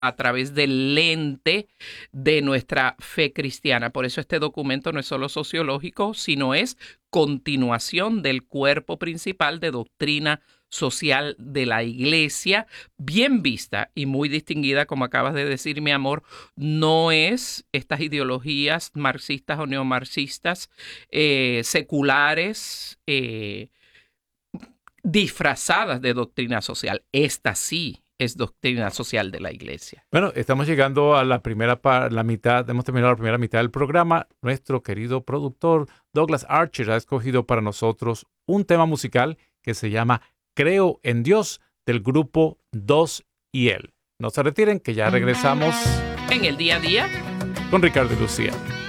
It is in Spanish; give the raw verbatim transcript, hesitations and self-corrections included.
a través del lente de nuestra fe cristiana. Por eso este documento no es solo sociológico, sino es continuación del cuerpo principal de doctrina social de la Iglesia, bien vista y muy distinguida, como acabas de decir, mi amor. No es estas ideologías marxistas o neomarxistas eh, seculares, eh, disfrazadas de doctrina social. Esta sí es doctrina social de la Iglesia. Bueno, estamos llegando a la primera par- la mitad, hemos terminado la primera mitad del programa. Nuestro querido productor Douglas Archer ha escogido para nosotros un tema musical que se llama Creo en Dios, del grupo Dos y Él. No se retiren, que ya regresamos En el día a día, con Ricardo y Lucía.